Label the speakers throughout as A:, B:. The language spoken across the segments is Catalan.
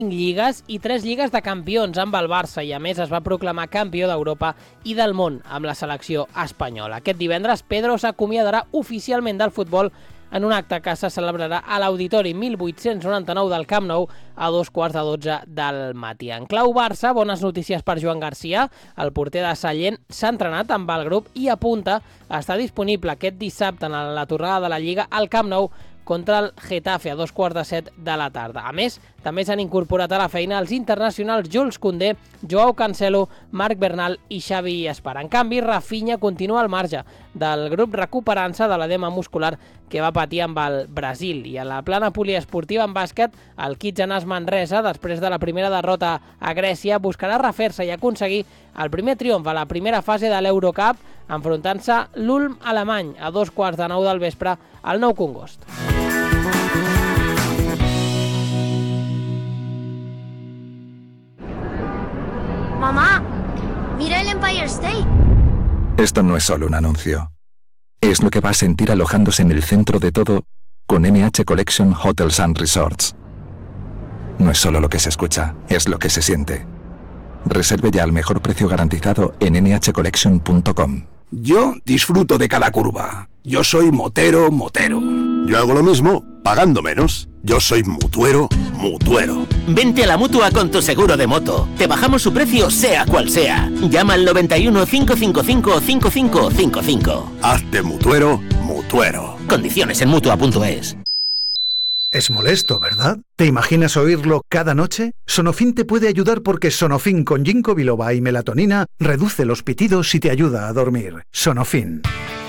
A: lligues i 3 lligues de campions amb el Barça i a més es va proclamar campió d'Europa i del món amb la selecció espanyola. Aquest divendres Pedro s'acomiadarà oficialment del futbol en un acte que se celebrarà a l'Auditori 1899 del Camp Nou a 2:15 del matí. En clau Barça, bones notícies per Joan Garcia. El porter de Sallent s'ha entrenat amb el grup i apunta a estar disponible aquest dissabte en la tornada de la Lliga al Camp Nou contra el Getafe a 2:15 de la tarda. A més, també s'han incorporat a la feina els internacionals Jules Koundé, Joao Cancelo, Marc Bernal i Xavi Espar. En canvi, Rafinha continua al marge del grup recuperant-se de l'edema muscular que va patir amb el Brasil. I a la plana poliesportiva en bàsquet, el Kitsanas Manresa, després de la primera derrota a Grècia, buscarà refer-se i aconseguir el primer triomf a la primera fase de l'Eurocup, enfrontant-se l'Ulm alemany a 8:15 del vespre al Nou Congost.
B: Mamá, mira el Empire State.
C: Esto no es solo un anuncio. Es lo que va a sentir alojándose en el centro de todo con NH Collection Hotels and Resorts. No es solo lo que se escucha, es lo que se siente. Reserve ya al mejor precio garantizado en nhcollection.com.
D: Yo disfruto de cada curva. Yo soy motero. Yo hago lo mismo, pagando menos. Yo soy mutuero.
E: Vente a la Mutua con tu seguro de moto. Te bajamos su precio sea cual sea. Llama al 91 555 5555.
D: Hazte mutuero.
E: Condiciones en Mutua.es.
F: Es molesto, ¿verdad? ¿Te imaginas oírlo cada noche? Sonofin te puede ayudar porque Sonofin con ginkgo biloba y melatonina reduce los pitidos y te ayuda a dormir. Sonofin.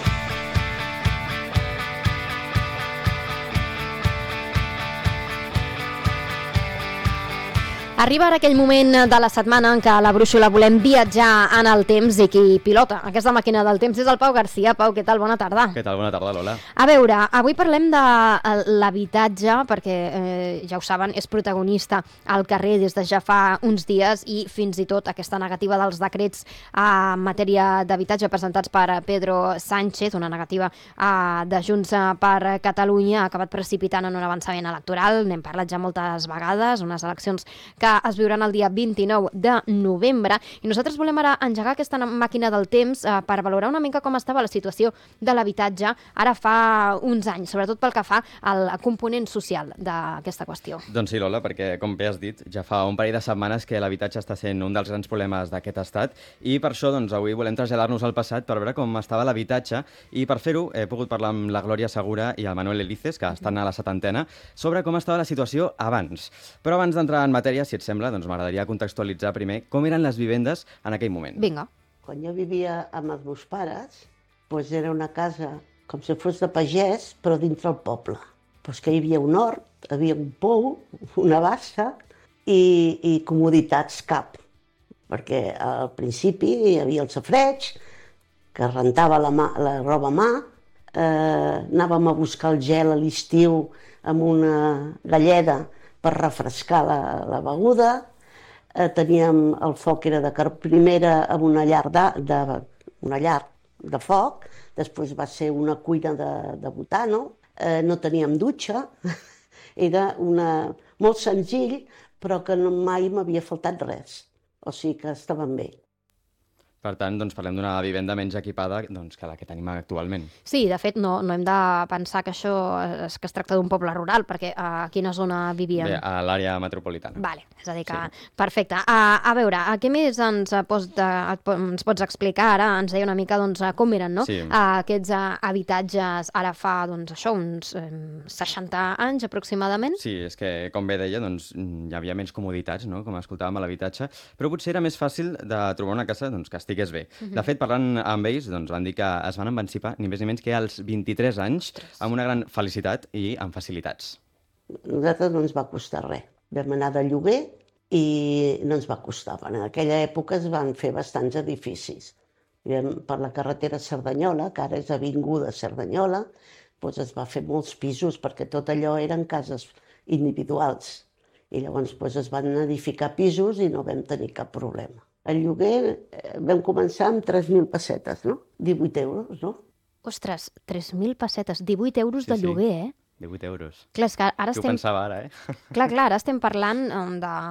G: Arriba ara aquell moment de la setmana en què a la brúixola volem viatjar en el temps i qui pilota aquesta màquina del temps és el Pau Garcia. Pau, què tal? Bona tarda.
H: Què tal? Bona tarda, Lola.
G: A veure, avui parlem de l'habitatge perquè, ja ho saben, és protagonista al carrer des de ja fa uns dies i fins i tot aquesta negativa dels decrets en matèria d'habitatge presentats per Pedro Sánchez, una negativa de Junts per Catalunya, ha acabat precipitant en un avançament electoral. N'hem parlat ja moltes vegades, unes eleccions que es viuran el dia 29 de novembre i nosaltres volem ara engegar aquesta màquina del temps per valorar una mica com estava la situació de l'habitatge ara fa uns anys, sobretot pel que fa al component social d'aquesta qüestió.
H: Doncs sí, Lola, perquè com bé has dit, ja fa un parell de setmanes que l'habitatge està sent un dels grans problemes d'aquest estat i per això doncs, avui volem traslladar-nos al passat per veure com estava l'habitatge i per fer-ho he pogut parlar amb la Glòria Segura i el Manuel Elices, que estan a la 70ena, sobre com estava la situació abans. Però abans d'entrar en matèria, si et sembla, doncs m'agradaria contextualitzar primer com eren les vivendes en aquell moment.
G: Vinga.
I: Quan jo vivia amb els meus pares, doncs era una casa com si fos de pagès, però dintre el poble. Doncs que hi havia un hort, havia un pou, una bassa i comoditats cap. Perquè al principi hi havia el safareig, que rentava la roba a mà, anàvem a buscar el gel a l'estiu amb una galleda per refrescar la beguda. Teníem el foc, era primera amb una llar de foc, després va ser una cuina de butano, no teníem dutxa, era molt senzill, però que mai m'havia faltat res, o sigui que estàvem bé.
H: Per tant, doncs, parlem d'una vivenda menys equipada doncs, que la que tenim actualment.
G: Sí, de fet, no hem de pensar que això es tracta d'un poble rural, perquè a quina zona vivien?
H: Bé, a l'àrea metropolitana.
G: Vale, és a dir que...
H: Sí.
G: Perfecte. A veure, què més ens pots explicar ara? Ens deia una mica doncs, com eren, no?
H: Sí.
G: Aquests habitatges ara fa doncs, això, uns 60 anys aproximadament?
H: Sí, és que, com bé deia, doncs, hi havia menys comoditats, no? Com escoltàvem a l'habitatge, però potser era més fàcil de trobar una casa doncs, que estigués bé. De fet, parlant amb ells, doncs, van dir que es van emancipar ni més ni menys que als 23 anys amb una gran felicitat i amb facilitats.
I: A nosaltres no ens va costar res. Vam anar de lloguer i no ens va costar. En aquella època es van fer bastants edificis. Per la carretera Cerdanyola, que ara és avinguda Cerdanyola, doncs es va fer molts pisos perquè tot allò eren cases individuals. I llavors es van edificar pisos i no vam tenir cap problema. El lloguer vam començar amb 3.000 pessetes, no? 18 euros, no?
G: Ostres, 3.000 pessetes, 18 euros de lloguer, eh?
H: 18 euros.
G: Clar, és que ara
H: Qui ho pensava ara, eh?
G: Clar, ara estem parlant de